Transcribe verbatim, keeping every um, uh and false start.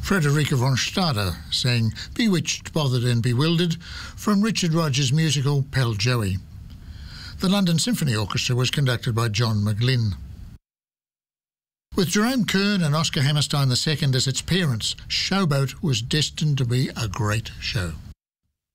Frederica von Stade sang Bewitched, Bothered and Bewildered from Richard Rodgers' musical Pell Joey. The London Symphony Orchestra was conducted by John McGlynn. With Jerome Kern and Oscar Hammerstein the Second as its parents, Showboat was destined to be a great show.